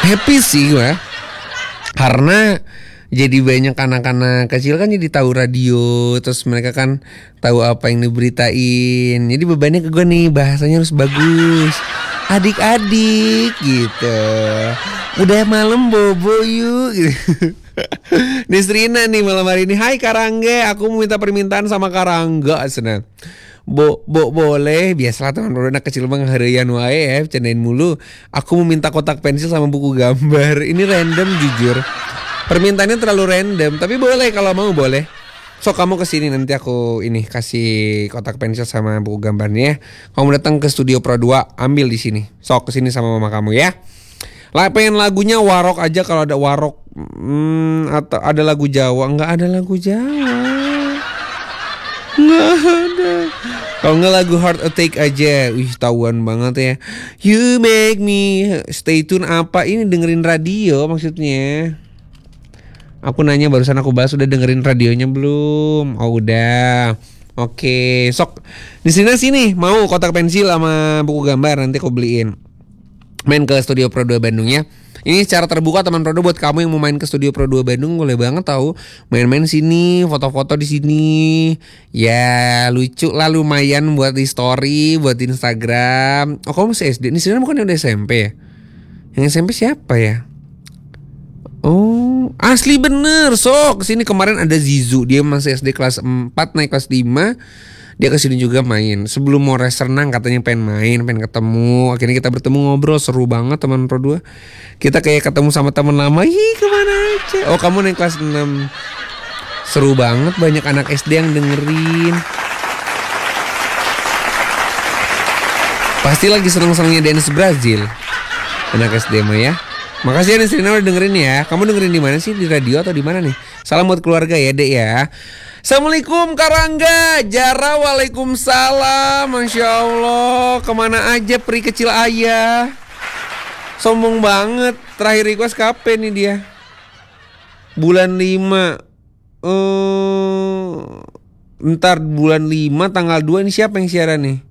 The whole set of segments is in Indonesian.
Happy sih gue, karena jadi banyak anak-anak kecil kan jadi tahu radio, terus mereka kan tahu apa yang diberitain. Jadi bebannya ke gue nih, bahasanya harus bagus. Adik-adik gitu. Udah malam bobo yuk gitu. Nisrina nih malam hari ini. Hai Karangga, aku mau minta permintaan sama Karangga. Senang. Boleh. Biasalah teman-teman anak kecil bang harian wae ya, bercandain mulu. Aku mau minta kotak pensil sama buku gambar. Ini random jujur. Permintaannya terlalu random, tapi boleh kalau mau boleh. So kamu kesini nanti aku ini kasih kotak pensil sama buku gambarnya. Kamu datang ke Studio Pro 2, ambil di sini. So kesini sama mama kamu ya. Lah pengen lagunya Warok aja kalau ada Warok. Atau ada lagu Jawa? Nggak ada lagu Jawa. Nggak ada. Kalau nggak lagu Heart Attack aja. Wih tahuan banget ya. You make me stay tune apa? Ini dengerin radio maksudnya. Aku nanya barusan aku bahas udah dengerin radionya belum? Oh udah. Oke, sok di sini mau kotak pensil sama buku gambar nanti aku beliin. Main ke Studio Pro 2 Bandung ya. Ini secara terbuka teman Pro 2 buat kamu yang mau main ke Studio Pro 2 Bandung boleh banget tahu. Main-main sini, foto-foto di sini. Ya, lucu lah lumayan buat di story, buat di Instagram. Oh, kamu masih SD? Ini sebenarnya bukan udah SMP ya? Yang SMP siapa ya? Oh, asli bener. Sok kesini kemarin ada Zizu. Dia masih SD kelas 4 naik kelas 5. Dia kesini juga main. Sebelum mau res renang katanya pengen main, pengen ketemu. Akhirnya kita bertemu ngobrol, seru banget teman Pro 2. Kita kayak ketemu sama teman lama. Ih kemana aja. Oh kamu naik kelas 6. Seru banget, banyak anak SD yang dengerin. Pasti lagi seneng-senengnya dance Brazil anak SD mah ya. Makasih ya Nisrina udah dengerin ya. Kamu dengerin di mana sih? Di radio atau di mana nih? Salam buat keluarga ya, Dek ya. Assalamualaikum Karangga. Jara waalaikumsalam. Masya Allah. Kemana aja peri kecil ayah? Sombong banget. Terakhir request kapan nih dia? Bulan 5. Ntar bulan 5 tanggal 2 ini siapa yang siaran nih?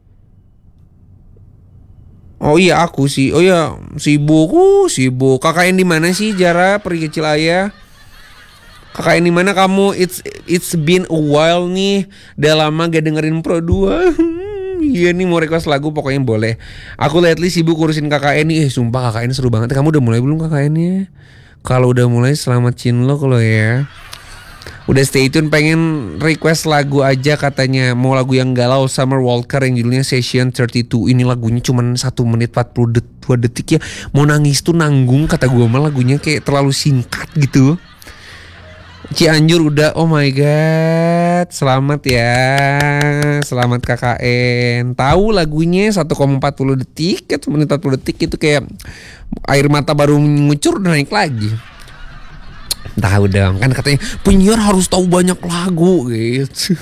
Oh iya aku sih. Oh iya sibuk. Sibuk. KKN di mana sih Jara peri kecil ayah? KKN di mana kamu? It's been a while nih. Udah lama gak dengerin Pro 2. Iya nih mau request lagu pokoknya boleh. Aku lately sibuk urusin KKN nih. Sumpah KKN seru banget. Kamu udah mulai belum KKN-nya? Kalau udah mulai selamat cinlok lo ya. Udah stay tune pengen request lagu aja katanya. Mau lagu yang galau Summer Walker yang judulnya Session 32. Ini lagunya cuman 1 menit 42 detik ya. Mau nangis tuh nanggung kata gue mah lagunya kayak terlalu singkat gitu. Cianjur udah, oh my god. Selamat ya. Selamat KKN. Tahu lagunya 1,40 detik, 1 menit 40 detik itu kayak air mata baru ngucur udah naik lagi. Tahu dong kan katanya penyiar harus tahu banyak lagu gitu.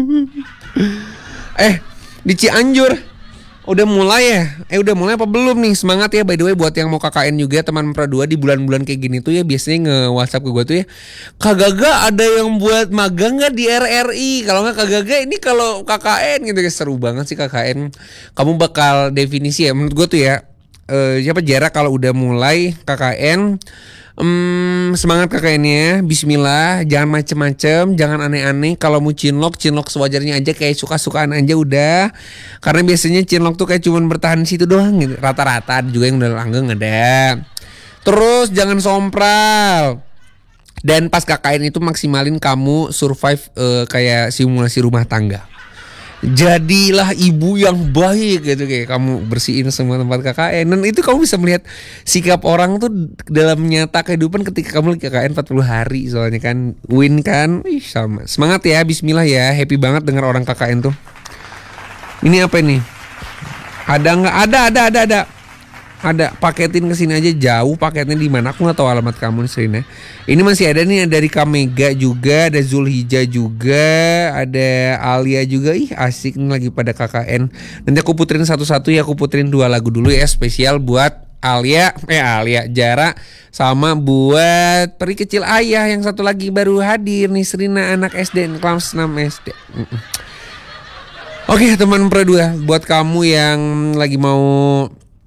Di Cianjur udah mulai ya? Udah mulai apa belum nih? Semangat ya by the way buat yang mau KKN juga teman Pro 2 di bulan-bulan kayak gini tuh ya biasanya nge-WhatsApp ke gue tuh ya. Kak Gaga ada yang buat magang gak di RRI? Kalau gak Kak Gaga ini kalau KKN gitu ya seru banget sih KKN. Kamu bakal definisi ya menurut gue tuh ya. Siapa Jara kalau udah mulai KKN semangat KKN-nya. Bismillah, jangan macem-macem, jangan aneh-aneh. Kalau mau cinlok sewajarnya aja, kayak suka-sukaan aja udah. Karena biasanya cinlok tuh kayak cuman bertahan situ doang gitu. Rata-rata ada juga yang udah langgeng ada. Terus jangan sompral. Dan pas KKN itu maksimalin kamu survive kayak simulasi rumah tangga. Jadilah ibu yang baik gitu, kayak kamu bersihin semua tempat KKN. Dan itu kamu bisa melihat sikap orang tuh dalam nyata kehidupan ketika kamu lagi KKN 40 hari. Soalnya kan win kan. Sama. Semangat ya, bismillah ya. Happy banget dengar orang KKN tuh. Ini apa ini? Ada nggak? Ada, paketin kesini aja jauh. Paketnya di mana? Aku nggak tahu alamat kamu nih Serina. Ini masih ada nih dari Kamega juga, ada Zulhijjah juga, ada Alia juga. Ih asik nih lagi pada KKN. Nanti aku puterin satu-satu ya. Aku puterin 2 lagu dulu ya spesial buat Alia, Jara, sama buat peri kecil ayah yang satu lagi baru hadir nih Serina anak SD kelas 6 SD. Oke teman Pro 2, buat kamu yang lagi mau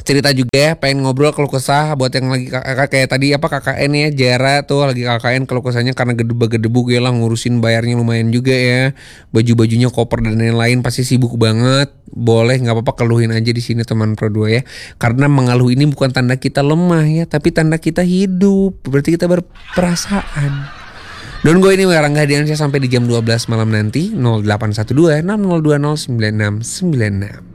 cerita juga ya, pengen ngobrol keluh kesah buat yang lagi kayak tadi apa KKN ya, Jara tuh lagi KKN keluh kesahnya karena gedebuk ya lah, ngurusin bayarnya lumayan juga ya, baju-bajunya koper dan lain-lain pasti sibuk banget. Boleh nggak apa-apa keluhin aja di sini teman Pro 2 ya, karena mengeluh ini bukan tanda kita lemah ya, tapi tanda kita hidup, berarti kita berperasaan. Don gue ini Rangga Hadiansyah sampai di jam 12 malam nanti. 0812 6020 9696.